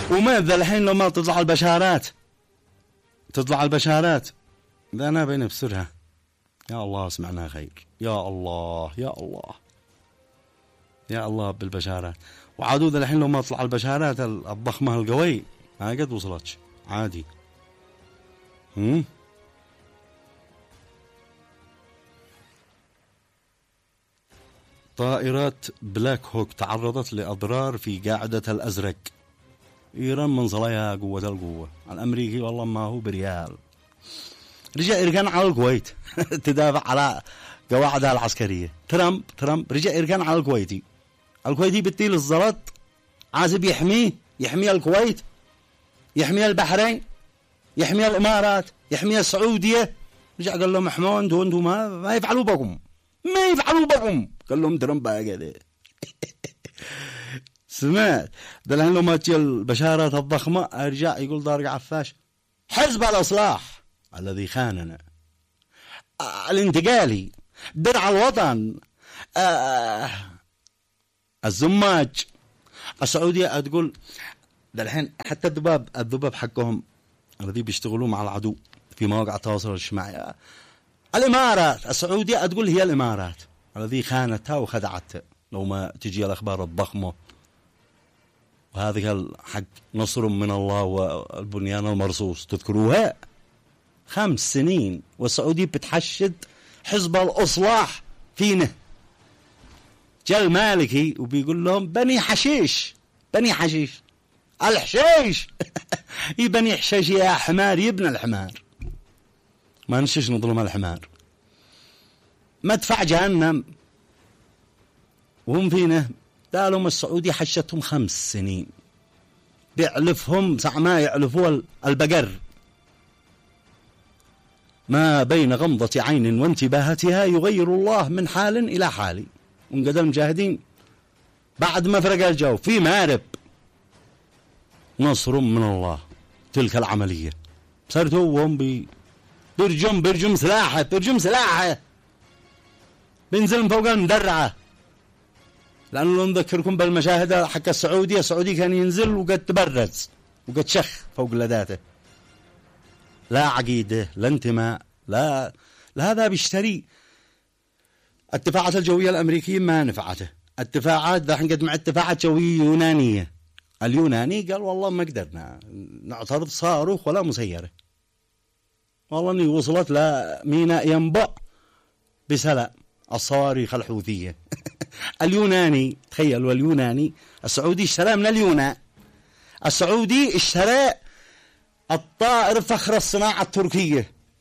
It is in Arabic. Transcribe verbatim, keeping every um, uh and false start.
وماذا الحين لو ما تطلع البشارات؟ تطلع البشارات ذا أنا بين بسرها. يا الله سمعنا خير. يا الله يا الله يا الله بالبشارات. وعادوا الحين لو ما تطلع البشارات الضخمة القوي ما قد وصلتش عادي. هم؟ طائرات بلاك هوك تعرضت لأضرار في قاعدة الأزرق. إيران من صلايا قوة القوة. الأمريكي والله ما هو بريال. رجع إيران على الكويت تدافع على قواعدها العسكرية. ترامب ترامب رجع إيران على الكويتي. الكويتي بتطيل الزلط عازب يحميه، يحمي الكويت، يحمي البحرين، يحمي الإمارات، يحمي السعودية. رجع قال لهم احموا انتوا انتوا ما ما يفعلوا بكم ما يفعلوا بكم. قال لهم ترامب كذا. سمعت ده الحين لو ما تجي البشارات الضخمة ارجع يقول طارق عفاش حزب الإصلاح الذي خاننا، آه الانتقالي، درع الوطن، آه الزماج، السعودية تقول ده الحين حتى الذباب الذباب حقهم الذي بيشتغلوا مع العدو في مواقع التواصل الاجتماعي. الإمارات السعودية تقول هي الإمارات الذي خانتها وخدعتها. لو ما تجي الأخبار الضخمة وهذه حق نصر من الله والبنيان المرصوص تذكروها خمس سنين والسعودية بتحشد حزب الإصلاح فينا. جاء المالكي وبيقول لهم بني حشيش بني حشيش الحشيش يبني حشيش يا حمار يبنى الحمار. ما نشش نظلم الحمار. مدفع جهنم وهم فينا. قالوا السعودية حشتهم خمس سنين بيعلفهم ساعة ما يعلفوا البقر. ما بين غمضة عين وانتباهتها يغير الله من حال إلى حال. ونقدر المجاهدين بعد ما فرق الجو في مارب نصر من الله. تلك العملية صارتوا وهم بي برجم برجم سلاحه برجم سلاحه بينزل فوق المدرعة. لأنه نذكركم بالمشاهد حق السعودية. السعودية كان ينزل وقد تبرز وقد شخ فوق لداته. لا عقيدة لا انتماء لا لا هذا بيشتري. الدفاعات الجوية الأمريكية ما نفعته. الدفاعات ذا قد مع الدفاعات جوية يونانية. اليوناني قال والله ما قدرنا نعترض صاروخ ولا مسيرة. والله اني وصلت لميناء ينبع بسلام الصواريخ الحوثية. اليوناني تخيلوا اليوناني السعودي اشترى من اليونان. السعودي اشترى الطائر فخر الصناعة التركية